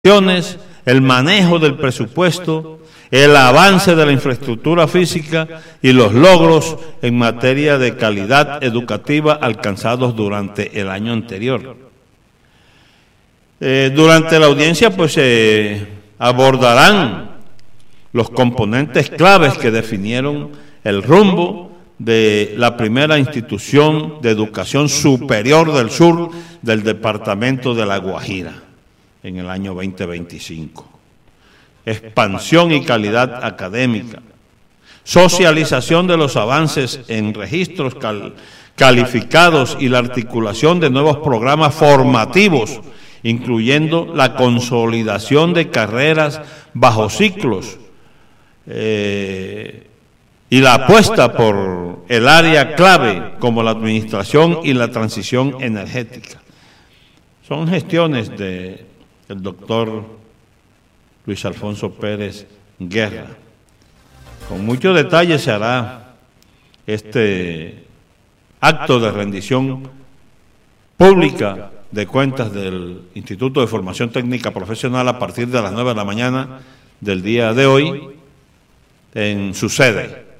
el manejo del presupuesto, el avance de la infraestructura física y los logros en materia de calidad educativa alcanzados durante el año anterior. Durante la audiencia pues se abordarán los componentes claves que definieron el rumbo de la primera institución de educación superior del sur del departamento de La Guajira en el año 2025. Expansión y calidad académica, socialización de los avances en registros calificados y la articulación de nuevos programas formativos, incluyendo la consolidación de carreras bajo ciclos y la apuesta por el área clave como la administración y la transición energética. Son gestiones del doctor Luis Alfonso Pérez Guerra. Con mucho detalle se hará este acto de rendición pública de cuentas del Instituto de Formación Técnica Profesional a partir de las 9 de la mañana del día de hoy en su sede.